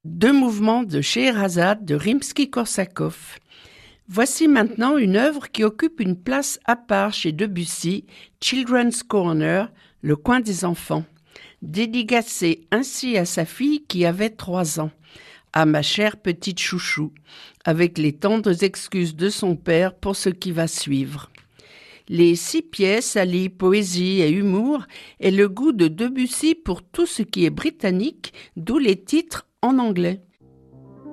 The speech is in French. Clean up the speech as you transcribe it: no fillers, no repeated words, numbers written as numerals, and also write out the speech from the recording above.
Deux mouvements de Scheherazade de Rimsky-Korsakov. Voici maintenant une œuvre qui occupe une place à part chez Debussy, Children's Corner, le coin des enfants, dédicacée ainsi à sa fille qui avait 3 ans, à ma chère petite chouchou, avec les tendres excuses de son père pour ce qui va suivre. Les 6 pièces allient poésie et humour et le goût de Debussy pour tout ce qui est britannique, d'où les titres en anglais.